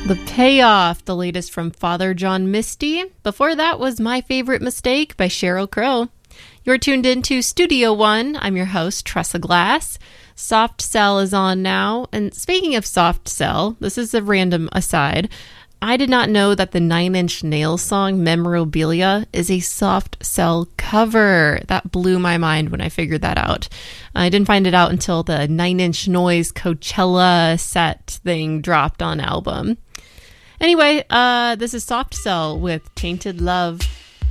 The Payoff, the latest from Father John Misty. Before that was My Favorite Mistake by Sheryl Crow. You're tuned into Studio One. I'm your host, Tressa Glass. Soft Cell is on now. And speaking of Soft Cell, this is a random aside. I did not know that the Nine Inch Nails song Memorabilia is a Soft Cell cover. That blew my mind when I figured that out. I didn't find it out until the Nine Inch Noise Coachella set thing dropped on album. Anyway, this is Soft Cell with Tainted Love.